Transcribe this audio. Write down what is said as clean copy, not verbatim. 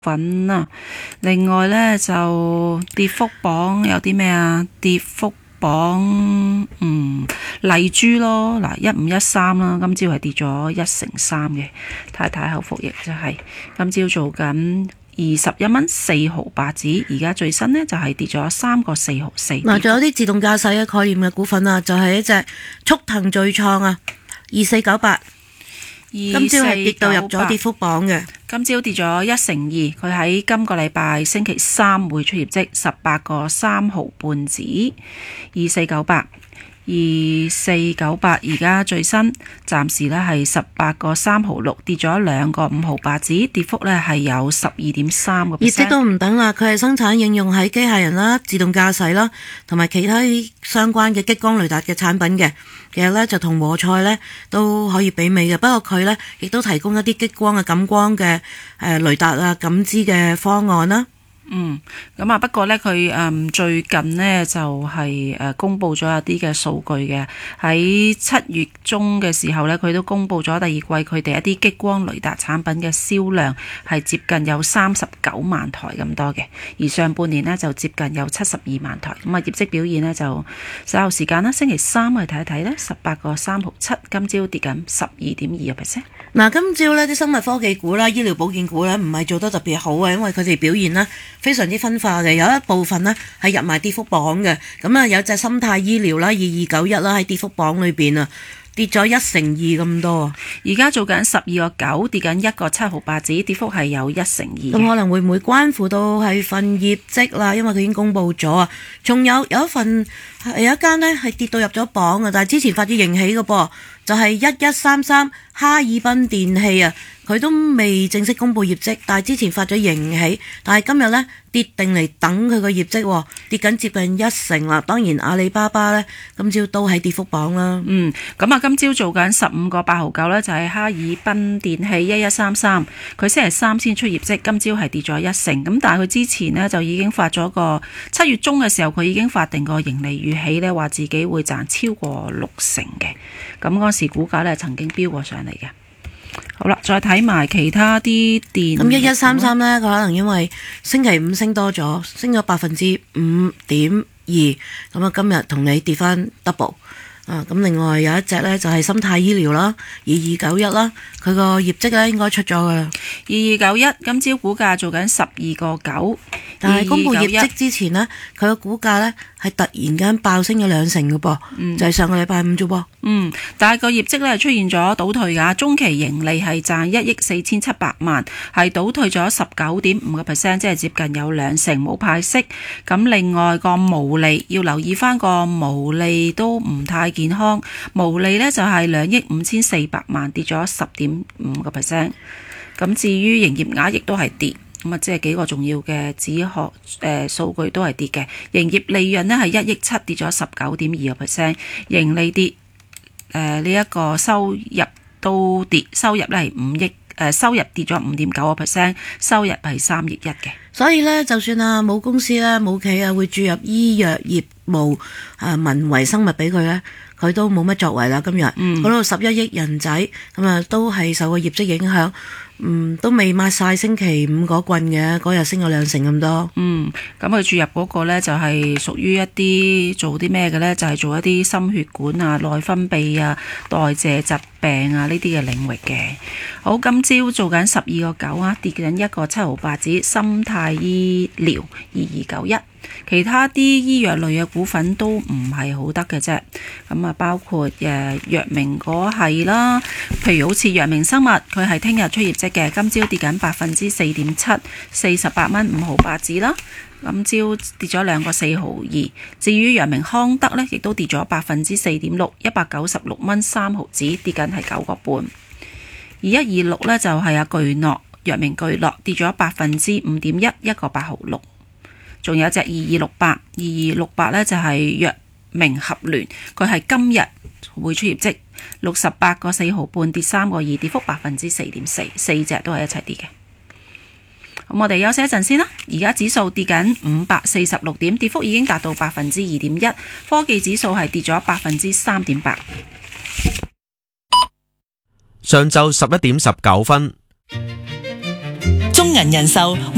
份啊。另外呢，就跌幅榜有啲咩啊？跌幅榜麗珠咯，嗱1513啦，今朝係跌咗1成3嘅，太太口服液就係今朝做緊21蚊4毫8子，而家最新呢就係跌咗3個4毫4。 嗱，仲有啲自動駕駛嘅概念嘅股份啊，就係一隻速騰聚創啊，2498。今朝係跌到入咗跌幅榜嘅， 今朝跌咗1成2，佢喺今個禮拜星期三會出業績，18個3毫半子，2498。2498而家最新暫時呢係18個3毫6，跌咗2個5毫8子，跌幅呢係有12.3%。 業績都唔等啦，佢係生產應用喺機械人啦、自動駕駛啦，同埋其他相關嘅激光雷達嘅產品嘅。其實呢就同和賽呢都可以媲美嘅，不過佢呢亦都提供一啲激光嘅感光嘅雷達啊感知嘅方案啦。 咁啊，不過呢，佢最近呢就係公布咗一啲嘅數據嘅，喺7月中嘅時候呢，佢都公布咗第二季佢哋一啲激光雷達產品嘅銷量係接近有39萬台咁多嘅，而上半年呢就接近有72萬台。咁啊，業績表現呢就稍後時間啦，星期三去睇一睇啦，18個3毫7，今朝跌緊12.2%。 嗱，今朝呢啲生物科技股啦、醫療保健股呢唔係做得特別好啊，因為佢哋表現啦非常之分化嘅，有一部分呢係入埋跌幅榜嘅，咁啊有隻心態醫療啦2291啦喺跌幅榜裏邊啊，跌咗1成2咁多， 而家做緊12個9，跌緊1個7毫8子，跌幅係有1成2。 咁可能會唔會關乎到係份業績啦？因為佢已經公布咗啊，仲有一份有一間呢係跌到入咗榜啊，但係之前發咗盈喜嘅噃，就係1133哈爾濱電器啊，佢都未正式公布業績，但係之前發咗盈喜，但係今日呢跌定嚟等佢個業績，跌緊接近1成啦。當然阿里巴巴呢今朝都喺跌幅榜啦。 咁啊，今朝做緊15個8毫9呢，就係哈爾濱電器1133，佢星期三先出業績，今朝係跌咗1成。咁但係佢之前呢，就已經發咗個7月中嘅時候，佢已經發定個盈利預喜呢，話自己會賺超過6成嘅。咁嗰時股價呢曾經飆過上嚟嘅。好啦，再睇埋其他啲電。咁 1133呢，佢可能因為星期五升多咗，升咗5.2%，咁啊今日同你跌翻 double。咁另外有一隻呢，就係心態醫療啦，2291啦，佢個業績呢應該出咗噶啦。 2291今朝股價做緊12個9， 但係公布業績之前呢，佢個股價呢係突然間爆升咗2成嘅噃，就係上個禮拜五啫噃。 但係個業績呢出現咗倒退㗎，中期盈利係賺1億4700萬，係倒退咗19.5%，即係接近有2成，冇派息。咁另外個毛利要留意翻，個毛利都唔太健康，毛利呢就係2億5400萬，跌咗10.5%。咁至於營業額亦都係跌，咁啊即係幾個重要嘅指數數據都係跌嘅。營業利潤呢係1億7，跌咗19.2%，盈利跌。呢一個收入都跌，收入呢係5億，收入跌咗5.9%，收入係3億1嘅。 所以呢，就算啊冇公司啦、冇企啊會注入醫藥業務文維生物俾佢呢，佢都冇乜作為啦。今日嗰度11億人仔，咁啊都係受個業績影響。都未抹晒星期五嗰棍嘅，嗰日升咗2成咁多。 咁佢注入嗰個呢，就係屬於一啲做啲咩嘅呢？就係做一啲心血管啊、內分泌啊、代謝疾病啊呢啲嘅領域嘅。好，今朝做緊12個9啊，跌緊1個7毫8子，心態醫療2291。其他啲醫藥類嘅股份都唔係好得嘅啫，咁啊包括藥明嗰係啦，譬如好似藥明生物，佢係聽日出業績嘅，今朝跌緊4.7%， 48蚊5毫8子啦，今朝跌咗2個4毫2。至於藥明康德呢，亦都跌咗4.6%， 196蚊3毫子，跌緊係9個半。2126呢，就係巨諾，藥明巨諾跌咗5.1%， 1個8毫6。仲有隻2268呢，就係藥明合聯，佢係今日會出業績，68個4毫半，跌3個2，跌幅4.4%，四隻都係一齊跌嘅。咁我哋休息一陣先啦。而家指數跌緊546點，跌幅已經達到2.1%。科技指數係跌咗3.8%。 上晝11點19分， 中銀人壽